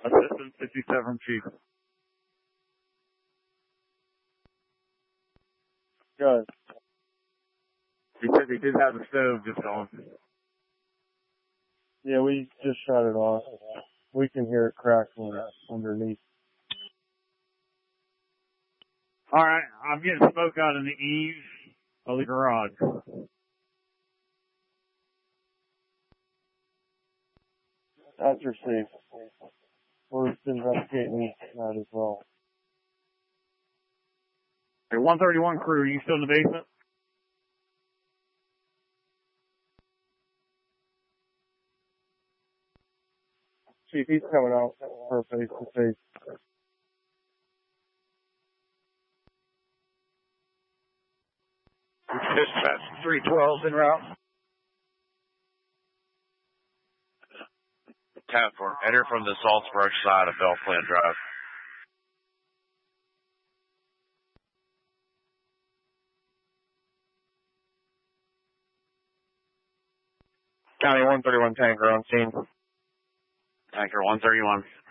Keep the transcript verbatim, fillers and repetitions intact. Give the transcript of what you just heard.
Assistant fifty-seven, Chief. Good. He said he did have the stove just on. Yeah, we just shut it off. We can hear it crackling underneath. Alright, I'm getting smoke out in the eaves of the garage. That's received. We're investigating that as well. Hey, one thirty-one crew, are you still in the basement? Chief, he's coming out for a face-to-face. Dispatch three twelve en route. ten four, enter from the Salzburg side of Bell Plant Drive. County one thirty-one tanker on scene. Tanker one thirty-one.